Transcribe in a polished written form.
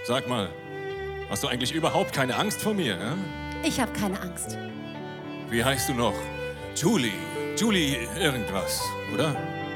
Sag mal, hast du eigentlich überhaupt keine Angst vor mir, ja? Ich habe keine Angst. Wie heißt du noch? Julie. Julie irgendwas, oder?